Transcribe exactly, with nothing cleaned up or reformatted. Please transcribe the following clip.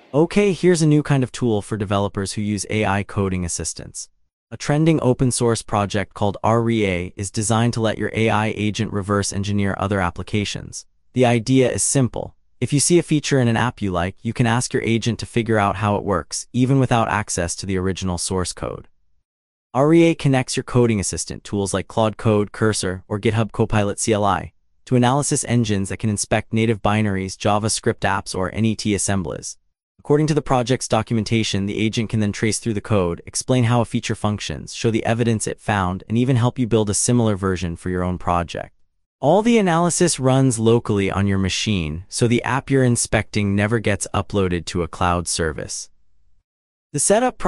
Okay, here's a new kind of tool for developers who use A I coding assistants. A trending open-source project called Aria is designed to let your A I agent reverse engineer other applications. The idea is simple. If you see a feature in an app you like, you can ask your agent to figure out how it works, even without access to the original source code. Aria connects your coding assistant, tools like Claude Code, Cursor, or GitHub Copilot C L I, to analysis engines that can inspect native binaries, JavaScript apps, or N E T assemblies. According to the project's documentation, the agent can then trace through the code, explain how a feature functions, show the evidence it found, and even help you build a similar version for your own project. All the analysis runs locally on your machine, so the app you're inspecting never gets uploaded to a cloud service. The setup